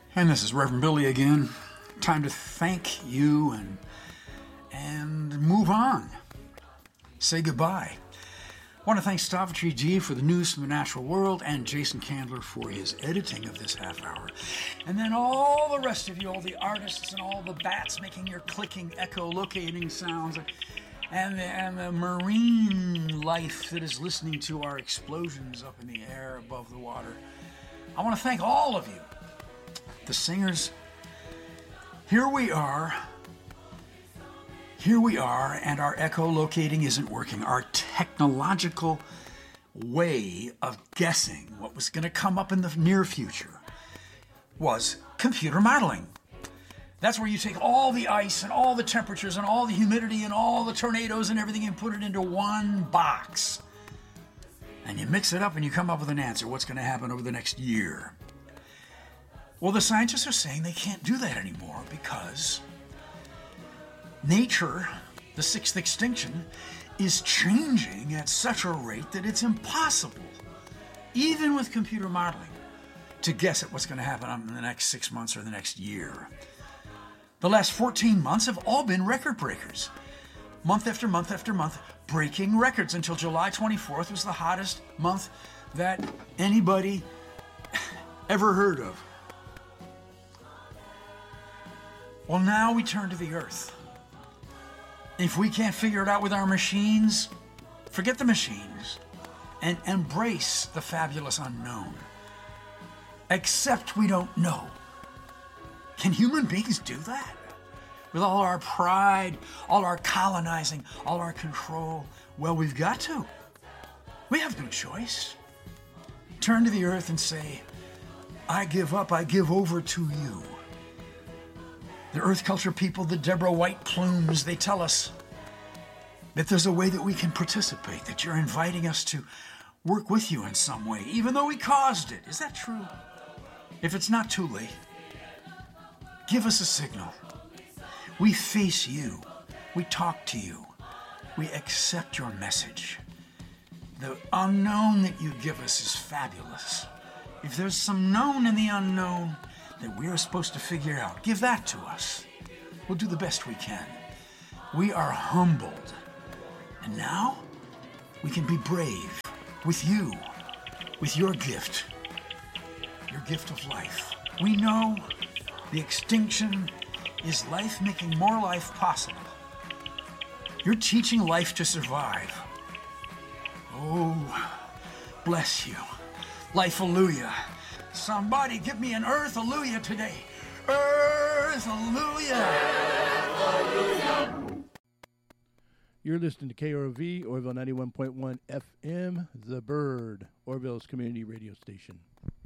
And this is Reverend Billy again. Time to thank you and move on. Say goodbye. I want to thank Stavitri G for the news from the natural world and Jason Candler for his editing of this half hour. And then all the rest of you, all the artists and all the bats making your clicking, echolocating sounds, and the marine life that is listening to our explosions up in the air above the water. I want to thank all of you. The singers, here we are, and our echolocating isn't working. Our technological way of guessing what was going to come up in the near future was computer modeling. That's where you take all the ice and all the temperatures and all the humidity and all the tornadoes and everything and put it into one box. And you mix it up and you come up with an answer. What's going to happen over the next year? Well, the scientists are saying they can't do that anymore because nature, the sixth extinction, is changing at such a rate that it's impossible, even with computer modeling, to guess at what's going to happen in the next 6 months or the next year. The last 14 months have all been record breakers. Month after month after month, breaking records until July 24th was the hottest month that anybody ever heard of. Well, now we turn to the earth. If we can't figure it out with our machines, forget the machines and embrace the fabulous unknown. Except we don't know. Can human beings do that? With all our pride, all our colonizing, all our control? Well, we've got to. We have no choice. Turn to the earth and say, I give up, I give over to you. The Earth Culture people, the Deborah White Plumes, they tell us that there's a way that we can participate, that you're inviting us to work with you in some way, even though we caused it. Is that true? If it's not too late, give us a signal. We face you. We talk to you. We accept your message. The unknown that you give us is fabulous. If there's some known in the unknown that we are supposed to figure out, give that to us. We'll do the best we can. We are humbled. And now we can be brave with you, with your gift of life. We know the extinction is life making more life possible. You're teaching life to survive. Oh, bless you. Life-alleluia. Somebody give me an earth-alleluia today. Earth-alleluia. Earth-alleluia. You're listening to KROV, Orville 91.1 FM, The Bird, Orville's community radio station.